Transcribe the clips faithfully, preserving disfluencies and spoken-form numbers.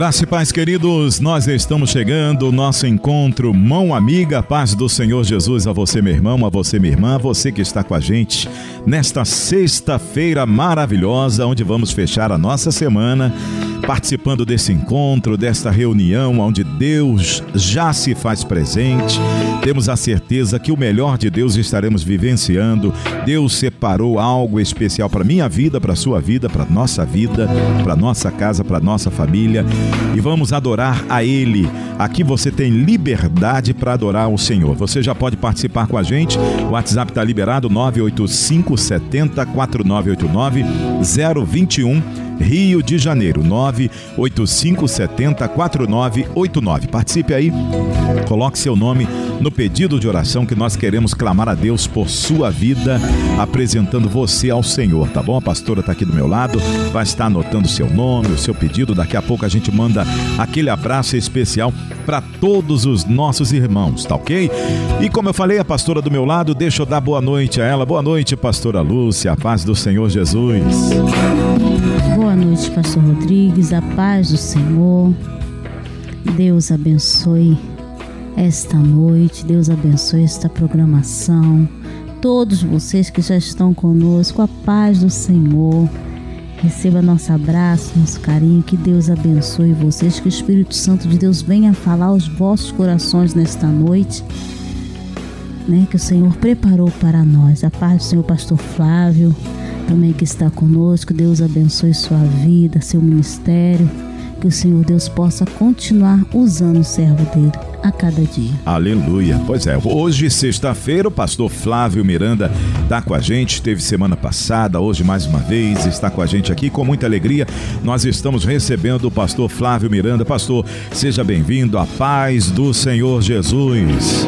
Graça e paz, queridos, nós estamos chegando, nosso encontro Mão Amiga, paz do Senhor Jesus a você, meu irmão, a você, minha irmã, a você que está com a gente nesta sexta-feira maravilhosa, onde vamos fechar a nossa semana, participando desse encontro, desta reunião, onde Deus já se faz presente. Temos a certeza que o melhor de Deus estaremos vivenciando. Deus separou algo especial para minha vida, para a sua vida, para a nossa vida, para a nossa casa, para a nossa família. E vamos adorar a Ele. Aqui você tem liberdade para adorar o Senhor. Você já pode participar com a gente. O WhatsApp está liberado, nove oito cinco, sete zero, quatro nove oito nove, zero dois um, Rio de Janeiro, nove oito cinco, sete zero, quatro nove oito nove. Participe aí, coloque seu nome no pedido de oração que nós queremos clamar a Deus por sua vida, apresentando você ao Senhor, tá bom? A pastora está aqui do meu lado, vai estar anotando o seu nome, o seu pedido. Daqui a pouco a gente manda aquele abraço especial para todos os nossos irmãos, tá ok? E como eu falei, a pastora do meu lado, deixa eu dar boa noite a ela. Boa noite, pastora Lúcia, a paz do Senhor Jesus. Boa noite, pastor Rodrigues, a paz do Senhor. Deus abençoe esta noite, Deus abençoe esta programação. Todos vocês que já estão conosco, a paz do Senhor. Receba nosso abraço, nosso carinho, que Deus abençoe vocês, que o Espírito Santo de Deus venha falar aos vossos corações nesta noite, né, que o Senhor preparou para nós. A paz do Senhor, pastor Flávio, também que está conosco. Deus abençoe sua vida, seu ministério, que o Senhor Deus possa continuar usando o servo dele a cada dia. Aleluia. Pois é, hoje, sexta-feira, o pastor Flávio Miranda está com a gente, esteve semana passada, hoje mais uma vez, está com a gente aqui, com muita alegria. Nós estamos recebendo o pastor Flávio Miranda. Pastor, seja bem-vindo, a paz do Senhor Jesus.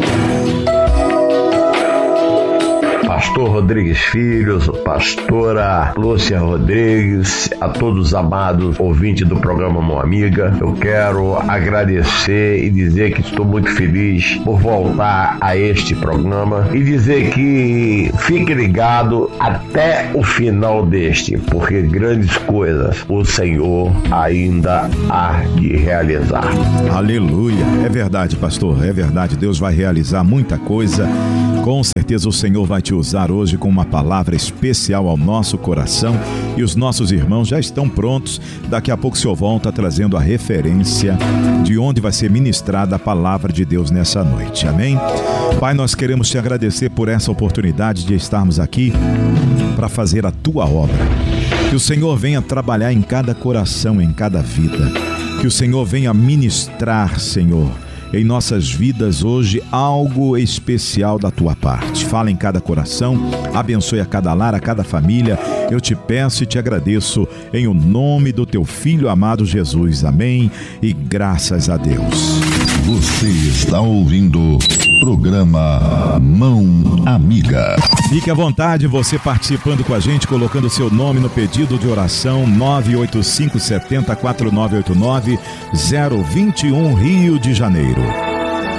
Pastor Rodrigues Filhos, pastora Lúcia Rodrigues, a todos os amados ouvintes do programa Mão Amiga, eu quero agradecer e dizer que estou muito feliz por voltar a este programa e dizer que fique ligado até o final deste, porque grandes coisas o Senhor ainda há de realizar. Aleluia, é verdade, pastor, é verdade, Deus vai realizar muita coisa. Com certeza o Senhor vai te usar hoje com uma palavra especial ao nosso coração, e os nossos irmãos já estão prontos. Daqui a pouco o Senhor volta trazendo a referência de onde vai ser ministrada a palavra de Deus nessa noite. Amém? Pai, nós queremos te agradecer por essa oportunidade de estarmos aqui para fazer a tua obra. Que o Senhor venha trabalhar em cada coração, em cada vida. Que o Senhor venha ministrar, Senhor, em nossas vidas hoje, algo especial da tua parte. Fala em cada coração, abençoe a cada lar, a cada família. Eu te peço e te agradeço em o nome do teu Filho amado Jesus. Amém e graças a Deus. Você está ouvindo o programa Mão Amiga. Fique à vontade, você participando com a gente, colocando seu nome no pedido de oração, nove oito cinco, sete zero, quatro nove oito nove, zero dois um, Rio de Janeiro.